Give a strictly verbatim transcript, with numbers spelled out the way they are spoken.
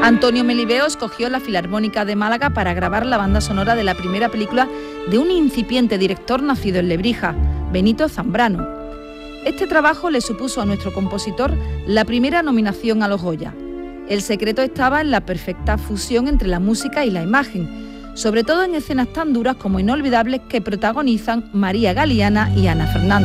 Antonio Melibeo escogió la Filarmónica de Málaga para grabar la banda sonora de la primera película de un incipiente director nacido en Lebrija, Benito Zambrano. Este trabajo le supuso a nuestro compositor la primera nominación a los Goya. El secreto estaba en la perfecta fusión entre la música y la imagen, sobre todo en escenas tan duras como inolvidables que protagonizan María Galiana y Ana Fernández.